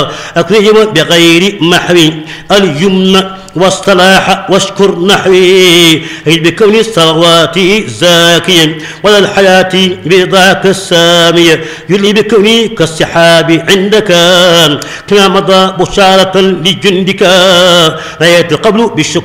أكرم بغير محو اليمن والصلاح واشكر نحوي بكون الصلوات زاكيا ولا الحياة برضاك السامية يلي بكوني كالسحاب عندك كما مضى بشارة لجندك رأيت قبل بالشكر